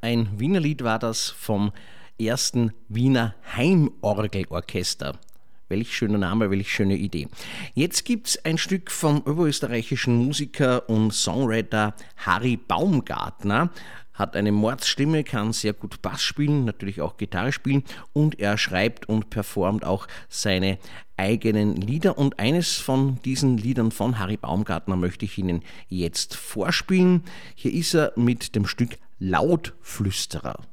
Ein Wiener Lied war das vom ersten Wiener Heimorgelorchester. Welch schöner Name, welch schöne Idee. Jetzt gibt es ein Stück vom oberösterreichischen Musiker und Songwriter Harry Baumgartner. Hat eine Mordsstimme, kann sehr gut Bass spielen, natürlich auch Gitarre spielen und er schreibt und performt auch seine eigenen Lieder. Und eines von diesen Liedern von Harry Baumgartner möchte ich Ihnen jetzt vorspielen. Hier ist er mit dem Stück Lautflüsterer.